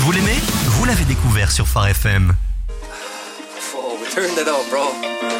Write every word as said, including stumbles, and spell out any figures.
Vous l'aimez? Vous l'avez découvert sur Phare F M. Whoa, we turned it up, bro.